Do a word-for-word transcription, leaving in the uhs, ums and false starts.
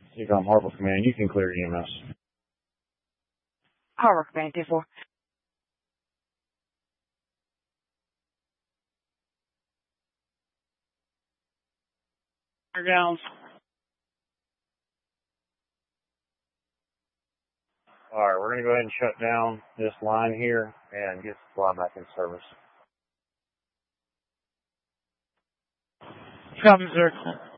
Ecom Harbor Command, you can clear E M S. Harbor Command, two four. Downs. All right, we're going to go ahead and shut down this line here and get supply back in service. Copy, sir.